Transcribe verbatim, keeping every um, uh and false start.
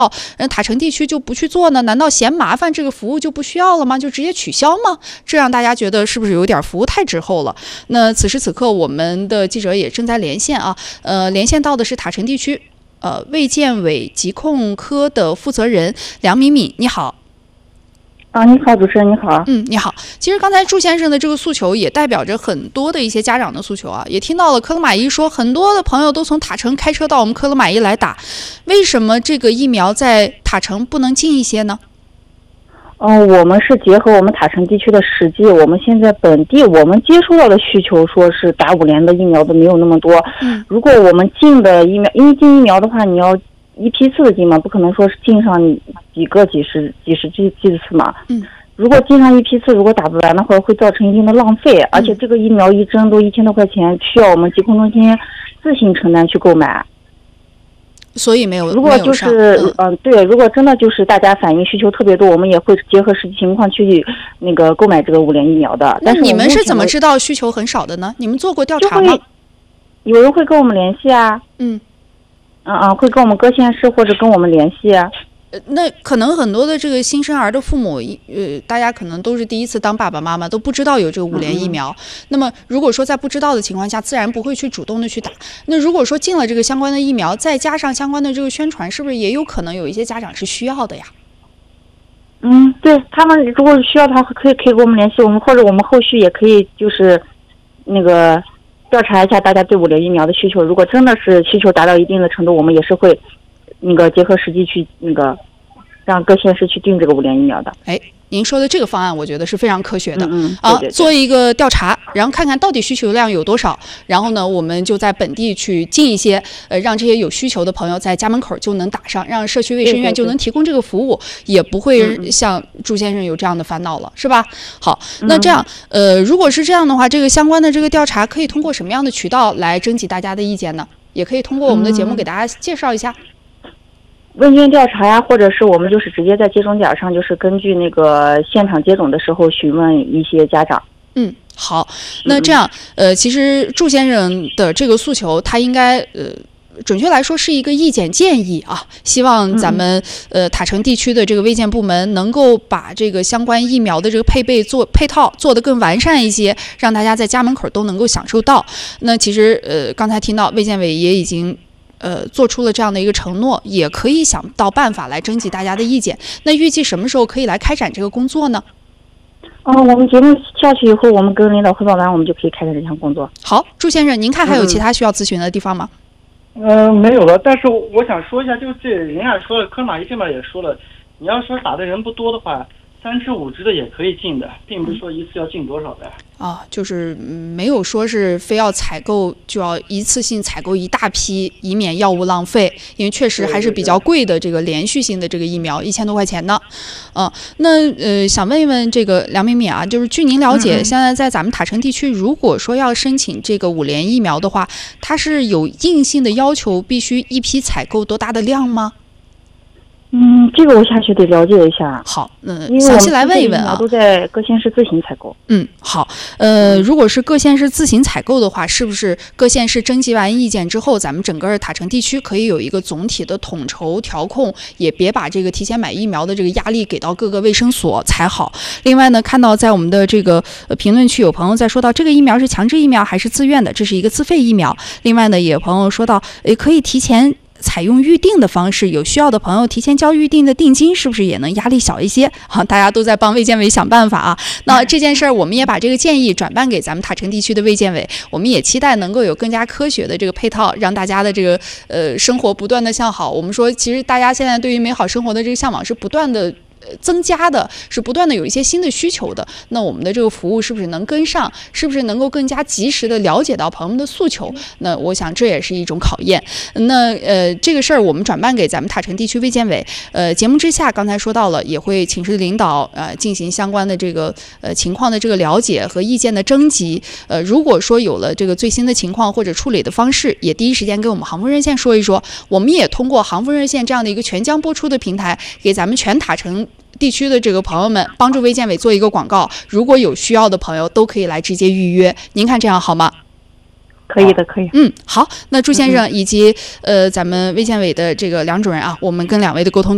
呃，塔城地区就不去做呢？难道嫌麻烦，这个服务就不需要了吗？就直接取消吗？这让大家觉得是不是有点服务太滞后了？那此时此刻，我们的记者也正在连线啊，呃，连线到的是塔城地区呃卫健委疾控科的负责人梁敏敏，你好。 啊，你好，主持人，你好。 嗯，你好。其实刚才祝先生的这个诉求也代表着很多的一些家长的诉求啊，也听到了科勒玛依说，很多的朋友都从塔城开车到我们科勒玛依来打，为什么这个疫苗在塔城不能进一些呢？ 嗯、呃，我们是结合我们塔城地区的实际，我们现在本地我们接收到的需求，说是打五联的疫苗的没有那么多。嗯，如果我们进的疫苗，因为进疫苗的话，你要一批次的进嘛，不可能说是进上几个几十几十剂剂次嘛。嗯，如果进上一批次，如果打不完的话，会造成一定的浪费，而且这个疫苗一针都一千多块钱，需要我们疾控中心自行承担去购买。 所以没有。 如果就是嗯、呃，对，如果真的就是大家反映需求特别多，我们也会结合实际情况去那个购买这个五联疫苗的。 那你们是怎么知道需求很少的呢？你们做过调查吗？ 有人会跟我们联系啊。 嗯。 嗯嗯，会跟我们各县市或者跟我们联系啊。 呃，那可能很多的这个新生儿的父母，呃，大家可能都是第一次当爸爸妈妈，都不知道有这个五联疫苗。嗯、那么，如果说在不知道的情况下，自然不会去主动的去打。那如果说进了这个相关的疫苗，再加上相关的这个宣传，是不是也有可能有一些家长是需要的呀？ 嗯，对他们如果需要的话，可以可以跟我们联系，我们或者我们后续也可以就是那个。调查一下大家对五联疫苗的需求，如果真的是需求达到一定的程度，我们也是会那个结合实际去那个让各县市去定这个五联疫苗的。 哎，您说的这个方案，我觉得是非常科学的。 嗯嗯， 啊， 对对对， 做一个调查，然后看看到底需求量有多少，然后呢，我们就在本地去进一些，呃，让这些有需求的朋友在家门口就能打上，让社区卫生院就能提供这个服务，对对对，也不会像朱先生有这样的烦恼了，是吧？好，那这样，呃，如果是这样的话，这个相关的这个调查可以通过什么样的渠道来征集大家的意见呢？也可以通过我们的节目给大家介绍一下。 问卷调查呀，或者是我们就是直接在接种点上，就是根据那个现场接种的时候询问一些家长。 嗯，好，那这样，呃，其实祝先生的这个诉求，他应该呃。准确来说是一个意见建议啊，希望咱们呃塔城地区的这个卫健部门能够把这个相关疫苗的这个配备做配套做得更完善一些，让大家在家门口都能够享受到。那其实呃刚才听到卫健委也已经呃做出了这样的一个承诺，也可以想到办法来征集大家的意见。那预计什么时候可以来开展这个工作呢？ 嗯、呃，我们节目下去以后，我们跟领导汇报完，我们就可以开展这项工作。 好，祝先生，您看还有其他需要咨询的地方吗？ 嗯、呃，没有了。但是我想说一下，就是这人家说了，科勒玛依这边也说了，你要说打的人不多的话，三支五支的也可以进的，并不是说一次要进多少的。 啊，就是没有说是非要采购就要一次性采购一大批，以免药物浪费，因为确实还是比较贵的这个连续性的这个疫苗，一千多块钱呢。嗯、啊，那呃，想问一问这个梁敏敏啊，就是据您了解，嗯嗯现在在咱们塔城地区，如果说要申请这个五联疫苗的话，它是有硬性的要求，必须一批采购多大的量吗？ 嗯，这个我下去得了解一下。 好，嗯，详细来问一问啊。 都在各县市自行采购。 嗯，好，呃，如果是各县市自行采购的话，是不是各县市征集完意见之后，咱们整个塔城地区可以有一个总体的统筹调控，也别把这个提前买疫苗的这个压力给到各个卫生所才好。另外呢，看到在我们的这个呃评论区有朋友在说到这个疫苗是强制疫苗还是自愿的，这是一个自费疫苗。另外呢，也有朋友说到，呃，可以提前采用预定的方式，有需要的朋友提前交预定的定金，是不是也能压力小一些？好，大家都在帮卫健委想办法啊。那这件事儿，我们也把这个建议转办给咱们塔城地区的卫健委，我们也期待能够有更加科学的这个配套，让大家的这个呃生活不断的向好。我们说，其实大家现在对于美好生活的这个向往是不断的增加的，是不断的有一些新的需求的。那我们的这个服务是不是能跟上？是不是能够更加及时的了解到朋友们的诉求？那我想这也是一种考验。那呃，这个事儿我们转办给咱们塔城地区卫健委。呃，节目之下刚才说到了，也会请示领导呃进行相关的这个呃情况的这个了解和意见的征集。呃，如果说有了这个最新的情况或者处理的方式，也第一时间跟我们航风热线说一说。我们也通过航风热线这样的一个全疆播出的平台，给咱们全塔城地区的这个朋友们帮助卫健委做一个广告，如果有需要的朋友都可以来直接预约。您看这样好吗？ 可以的，可以。 嗯，好，那朱先生以及呃咱们卫健委的这个梁主任啊，我们跟两位的沟通